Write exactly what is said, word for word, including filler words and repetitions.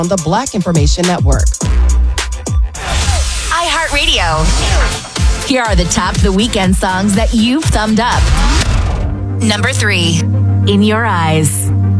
on the Black Information Network. iHeartRadio. Here are the top The Weeknd songs that you've thumbed up. Number three, In Your Eyes.